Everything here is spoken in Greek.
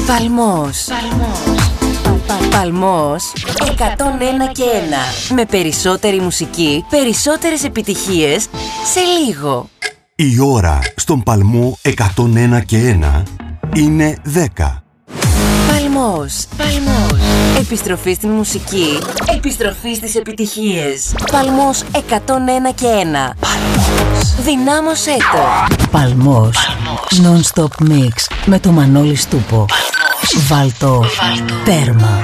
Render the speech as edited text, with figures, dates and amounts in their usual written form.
Παλμός. Παλμός 101 και 1. Με περισσότερη μουσική, περισσότερες επιτυχίες σε λίγο. Η ώρα στον Παλμό 101 και 1 είναι 10. Παλμός. Επιστροφή στην μουσική, επιστροφή στις επιτυχίες. Παλμός 101 και 1. Δυνάμωσέ το. Παλμός. Non-stop mix με το Μανώλη Στούπο. Βάλτο τέρμα.